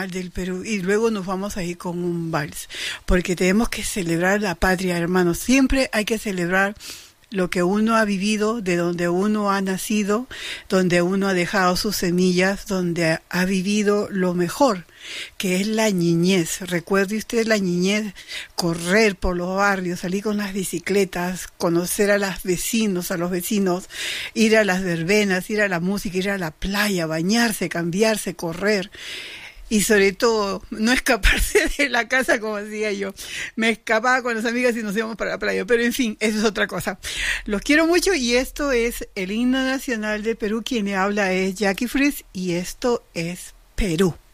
nacional del Perú y luego nos vamos a ir con un vals, porque tenemos que celebrar la patria, hermanos. Siempre hay que celebrar lo que uno ha vivido, de donde uno ha nacido, donde uno ha dejado sus semillas, donde ha vivido lo mejor, que es la niñez. Recuerde usted la niñez, correr por los barrios, salir con las bicicletas, conocer a los vecinos, ir a las verbenas, ir a la música, ir a la playa, bañarse, cambiarse, correr. Y sobre todo, no escaparse de la casa, como decía yo. Me escapaba con las amigas y nos íbamos para la playa. Pero en fin, eso es otra cosa. Los quiero mucho y esto es el himno nacional de Perú. Quien le habla es Jackie Fritz y esto es Perú.